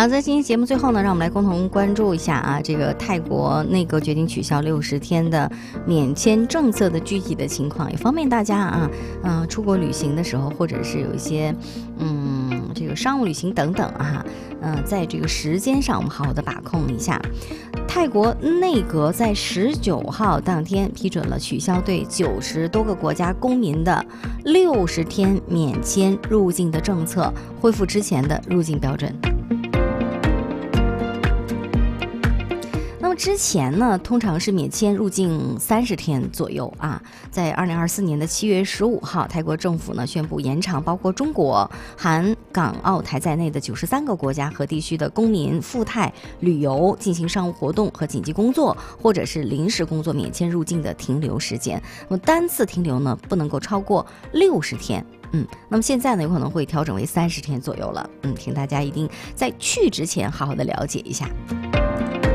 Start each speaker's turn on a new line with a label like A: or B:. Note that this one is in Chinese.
A: 好，在今天节目最后呢，让我们来共同关注一下啊，这个泰国内阁决定取消60天的免签政策的具体的情况，也方便大家啊，出国旅行的时候，或者是有一些这个商务旅行等等啊，在这个时间上我们好好的把控一下。泰国内阁在19号当天批准了取消对90多个国家公民的60天免签入境的政策，恢复之前的入境标准。那么之前呢，通常是免签入境30天左右啊。在2024年的7月15号，泰国政府呢宣布延长包括中国、韩、港、澳台在内的93个国家和地区的公民赴泰旅游、进行商务活动和紧急工作或者是临时工作免签入境的停留时间。那么单次停留呢不能够超过60天。那么现在呢有可能会调整为30天左右了。请大家一定在去之前好好的了解一下。